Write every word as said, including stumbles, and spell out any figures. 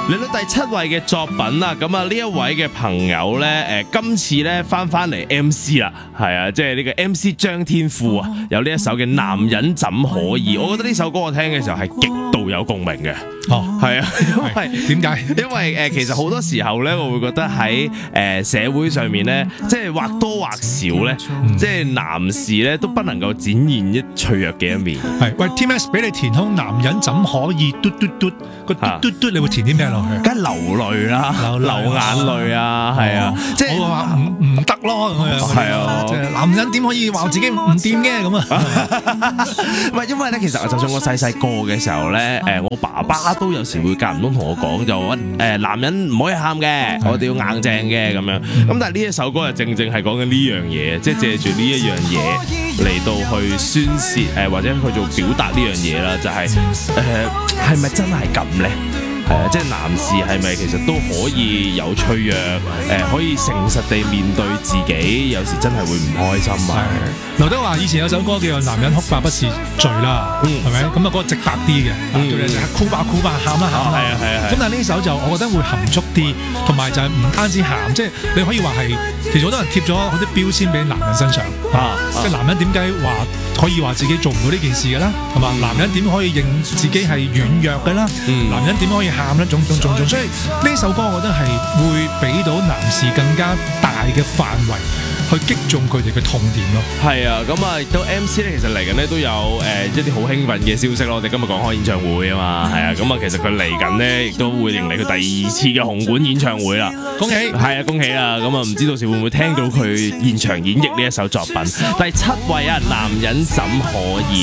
嚟到第七位嘅作品啦，咁啊呢一位嘅朋友咧，誒今次咧翻翻嚟 M C 啦，係啊，即係呢個 M C 張天賦啊，有呢一首嘅《男人怎可以》，我覺得呢首歌我聽嘅時候係極度有共鳴嘅。 哦， 係啊，因為點解？ 因為誒其實好多時候咧，我會覺得喺誒社會上面咧，即係或多或少咧， 嗯、 即係男士咧都不能夠展現一脆弱嘅一面。 係，喂 ，T M S 俾你填空，男人怎可以嘟嘟嘟個嘟嘟嘟，你會填啲咩落去？ 梗係流淚啦，流流眼淚啊，係啊，即係我話唔唔得咯咁樣。 係啊， 即係男人點可以話自己唔掂嘅咁啊？ 唔係因為咧，其實就算我細細個嘅時候咧，誒我爸爸都有時會間唔中同我講，就話誒男人唔可以喊嘅，我哋要硬正嘅咁樣。咁但係呢一首歌就正正係講緊呢樣嘢，即係借住呢一樣嘢嚟到去宣泄誒或者去做表達呢樣嘢啦，就係誒係咪真係咁咧？係啊，即係男士係咪其實都可以有脆弱？誒、呃，可以誠實地面對自己，有時真係會唔開心啊！ 劉德華以前有首歌叫做《男人哭吧不是罪》啦，係咪、嗯？咁啊，嗰個直白啲嘅，叫做就係哭吧哭吧，喊啦喊啦。係啊係啊。咁但係呢首就我覺得會含蓄啲，同埋就係唔單止喊，即係你可以話係，其實好多人貼咗好多標籤俾男人身上啊，即係男人點解話可以話自己做唔到呢件事㗎啦？係嘛？男人點可以認自己係軟弱㗎啦？嗯、男人點可以喊咧？種種種種，所以呢首歌我覺得係會俾到男士更加大嘅範圍去擊中佢哋嘅痛點咯。係啊，咁啊，到 M C 咧，其實嚟緊咧都有誒、呃、一啲好興奮嘅消息咯。我哋今日講開演唱會啊嘛，係啊，咁啊，其實佢嚟緊咧亦都會迎嚟佢第二次嘅紅館演唱會啦。恭喜！係啊，恭喜啦！咁啊，唔知到時會唔會聽到佢現場演繹呢一首作品？第七位啊，男人怎可以？